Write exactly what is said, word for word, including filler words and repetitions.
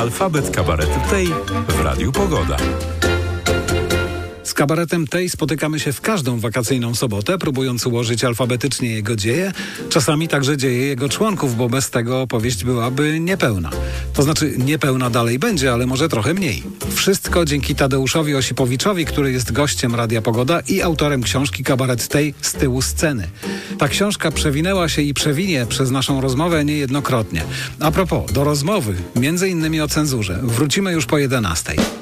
Alfabet kabaretu tej w Radiu Pogoda. Z kabaretem tej spotykamy się w każdą wakacyjną sobotę, próbując ułożyć alfabetycznie jego dzieje, czasami także dzieje jego członków, bo bez tego opowieść byłaby niepełna. To znaczy niepełna dalej będzie, ale może trochę mniej. Wszystko dzięki Tadeuszowi Osipowiczowi, który jest gościem Radia Pogoda i autorem książki Kabaret tej z tyłu sceny. Ta książka przewinęła się i przewinie przez naszą rozmowę niejednokrotnie. A propos, do rozmowy, między innymi o cenzurze, wrócimy już po jedenastej.